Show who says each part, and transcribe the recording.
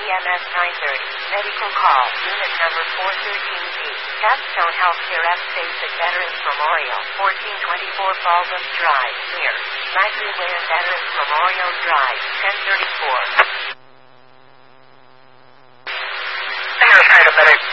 Speaker 1: EMS 930. Medical call. Unit number 413B. Capstone Healthcare F states at Veterans Memorial, 1424 Baldwin Drive, near Slightly Where Veterans Memorial Drive, 1034.
Speaker 2: United Medic